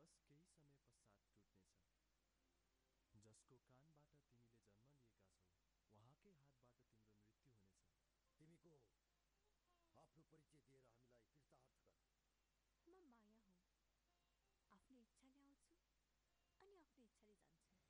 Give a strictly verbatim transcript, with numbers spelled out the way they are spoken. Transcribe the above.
बस केही समय पश्चात टुट्नेछ। जसको कानबाट तिमीले जन्म लिएका छौ उहाँकै हातबाट तिम्रो मृत्यु हुनेछ। तिमी को हौ? आफ्नो परिचय दिएर हामीलाई कृतार्थ गर। म माया हुँ। आफ्नो इच्छाले आउँछु अनि आफ्नो इच्छाले जान्छु।